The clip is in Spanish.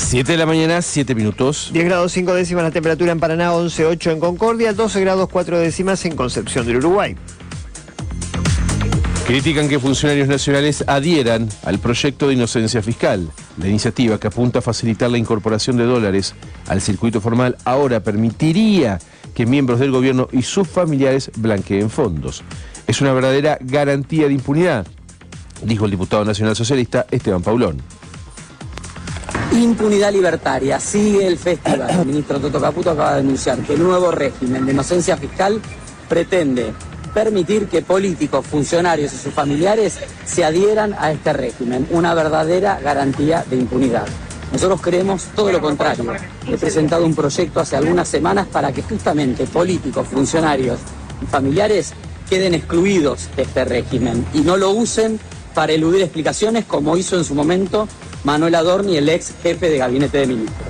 7 de la mañana, 7 minutos. 10 grados 5 décimas la temperatura en Paraná, 11,8 en Concordia, 12 grados 4 décimas en Concepción del Uruguay. Critican que funcionarios nacionales adhieran al proyecto de inocencia fiscal. La iniciativa, que apunta a facilitar la incorporación de dólares al circuito formal, ahora permitiría que miembros del gobierno y sus familiares blanqueen fondos. Es una verdadera garantía de impunidad, dijo el diputado nacional socialista Esteban Paulón. Impunidad libertaria, sigue el festival. El ministro Toto Caputo acaba de anunciar que el nuevo régimen de inocencia fiscal pretende permitir que políticos, funcionarios y sus familiares se adhieran a este régimen, una verdadera garantía de impunidad. Nosotros creemos todo lo contrario. He presentado un proyecto hace algunas semanas para que justamente políticos, funcionarios y familiares queden excluidos de este régimen y no lo usen para eludir explicaciones como hizo en su momento Manuel Adorni, el ex jefe de gabinete de ministros.